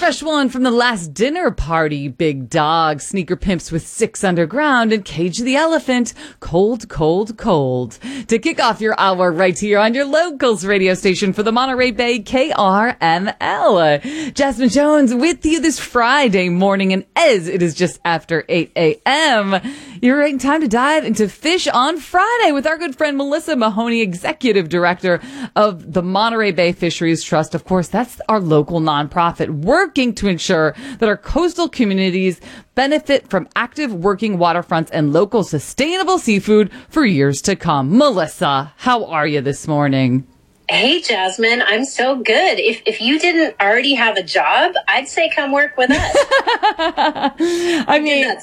fresh one from the last dinner party. Big Dog, Sneaker Pimps with Six Underground, and Cage the Elephant, Cold, Cold, Cold. To kick off your hour right here on your locals radio station for the Monterey Bay, KRML. Jasmine Jones with you this Friday morning, and as it is just after 8 a.m., you're in time to dive into Fish on Friday with our good friend Melissa Mahoney, Executive Director of the Monterey Bay Fisheries Trust. Of course, that's our local nonprofit working to ensure that our coastal communities benefit from active working waterfronts and local sustainable seafood for years to come. Melissa, how are you this morning? Hey, Jasmine, I'm so good. If you didn't already have a job, I'd say come work with us. I mean,